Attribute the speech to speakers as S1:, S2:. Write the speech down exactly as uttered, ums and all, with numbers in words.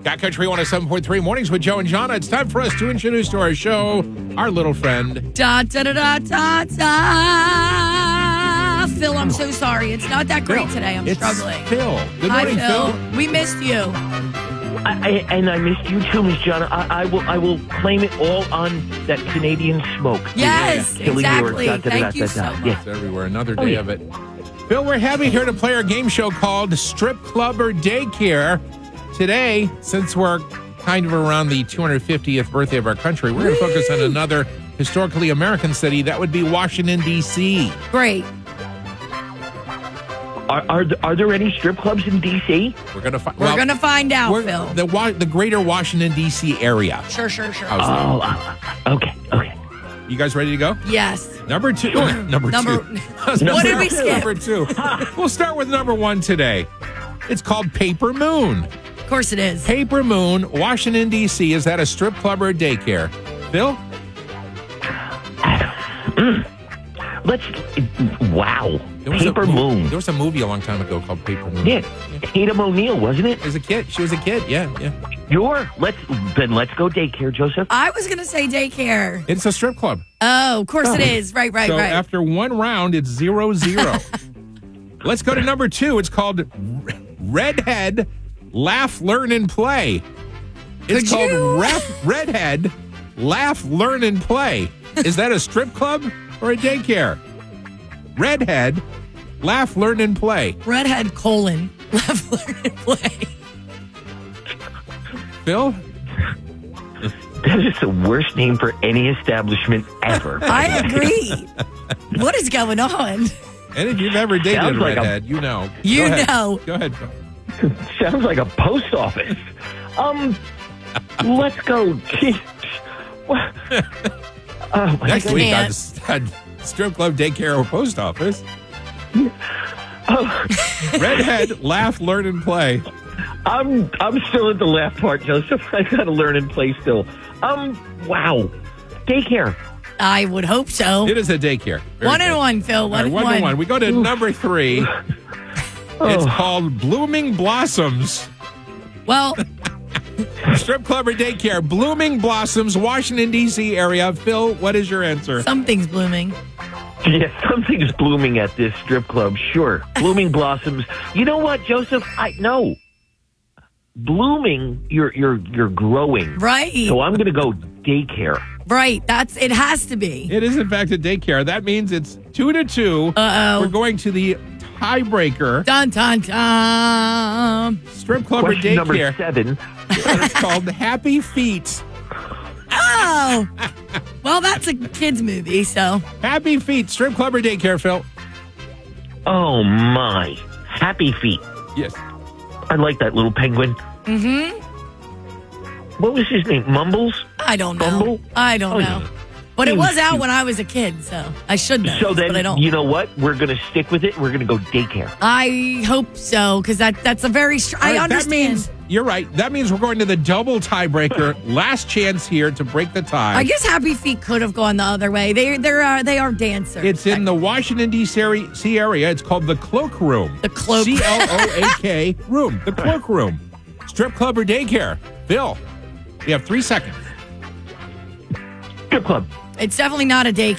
S1: Got Country one oh seven point three Mornings with Joe and Jonna. It's time for us to introduce to our show our little friend.
S2: Da da da da da da. Phil, I'm so sorry. It's not that great
S1: Phil.
S2: today. I'm
S1: It's
S2: struggling.
S1: Phil. Good morning,
S2: Hi, Phil.
S1: Phil.
S2: We missed you.
S3: I, I, and I missed you too, Miss Jonna. I, I will I will claim it all on that Canadian smoke.
S2: Yes,
S3: Killing
S2: exactly.
S3: New York. Da, da, da,
S2: Thank you
S3: da, da,
S2: so
S3: da.
S2: much.
S3: Yeah.
S1: It's everywhere. Another day
S3: Oh, yeah.
S1: of it. Phil, we're happy here to play our game show called Strip Club or Daycare. Today, since we're kind of around the two hundred fiftieth birthday of our country, we're going to focus on another historically American city. That would be Washington, D C
S2: Great.
S3: Are, are th- are there any strip clubs in D C?
S1: We're going to find.
S2: We're going to find out,
S1: we're-
S2: Phil.
S1: the wa- the greater Washington, D C area.
S2: Sure, sure, sure.
S1: How's
S3: Oh, uh, okay, okay.
S1: that? You guys ready to go?
S2: Yes.
S1: Number two. Number,
S2: Number-
S1: two.
S2: What did we skip?
S1: Number two. We'll start with number one today. It's called Paper Moon.
S2: Of course it is.
S1: Paper Moon, Washington, D C Is that a strip club or a daycare? Bill?
S3: Let's. Wow.
S1: There was
S3: Paper
S1: a,
S3: Moon.
S1: There was a movie a long time ago called Paper Moon.
S3: Yeah. Tatum O'Neal, wasn't it?
S1: As a kid. She was a kid. Yeah, yeah.
S3: Sure. Let's then let's go daycare, Joseph.
S2: I was going to say daycare.
S1: It's a strip club.
S2: Oh, of course it is. Right, right,
S1: so
S2: right.
S1: after one round, it's zero zero. Let's go to number two. It's called Redhead Laugh, Learn, and Play. It's
S2: Could
S1: called
S2: you-
S1: Ref- Redhead Laugh, Learn, and Play. Is that a strip club or a daycare? Redhead Laugh, Learn, and Play.
S2: Redhead colon. Laugh, learn, and play.
S1: Phil?
S3: That is the worst name for any establishment ever.
S2: I agree. What is going on?
S1: And if you've ever dated
S3: Sounds
S1: a
S3: like a-
S1: redhead, you know.
S2: You
S1: Go ahead.
S2: know.
S1: Go ahead, Phil.
S3: Sounds like a post office. Um, let's go. Jeez. What? Oh, my
S1: Next
S3: God.
S1: week on
S2: can't.
S1: on Strip Club, Daycare, or Post Office.
S3: Oh,
S1: Redhead, Laugh, Learn, and Play.
S3: I'm I'm still at the laugh part, Joseph. I gotta learn and play still. Um, wow, daycare.
S2: I would hope so.
S1: It is a daycare. Very
S2: One
S1: good.
S2: and one, Phil.
S1: All
S2: One
S1: right,
S2: and
S1: one
S2: one.
S1: to one. We go to number three. It's called Blooming Blossoms.
S2: Well,
S1: Strip club or daycare. Blooming Blossoms, Washington, D C area. Phil, what is your answer?
S2: something's blooming.
S3: Yeah, something's blooming at this strip club. Sure, blooming blossoms. You know what, Joseph? I no. Blooming, you're you're you're growing.
S2: Right.
S3: So I'm gonna go daycare.
S2: Right. That's it has to be.
S1: It is, in fact, a daycare. That means it's two to two.
S2: Uh-oh.
S1: We're going to the tiebreaker.
S2: Dun dun dun.
S1: Strip club
S3: Question
S1: or
S3: number
S1: daycare.
S3: seven.
S1: It's called Happy Feet.
S2: Oh. Well, that's a kids movie, so
S1: Happy Feet, strip club or daycare, Phil?
S3: Oh my, happy feet.
S1: Yes.
S3: I like that little penguin.
S2: mm-hmm.
S3: What was his name? Mumbles?
S2: I don't know.
S3: Bumble?
S2: I don't
S3: Oh,
S2: know.
S3: yeah.
S2: But it
S3: He
S2: was
S3: was
S2: out
S3: cute.
S2: when I was a kid, so I should know.
S3: So
S2: but I
S3: then,
S2: don't.
S3: you know what? We're going to stick with it. We're going to go daycare.
S2: I hope so, because that that's a very. Str- I
S1: All right,
S2: understand.
S1: That means, you're right. That means we're going to the double tiebreaker. Last chance here to break the tie.
S2: I guess Happy Feet could have gone the other way. They they're uh, they are dancers.
S1: It's in the Washington, D C area. It's called the Cloak Room.
S2: The Cloak-
S1: C L O A K Room. The Cloak Room. Strip club or daycare? Bill, you have three seconds.
S3: Strip club.
S2: It's definitely not a daycare.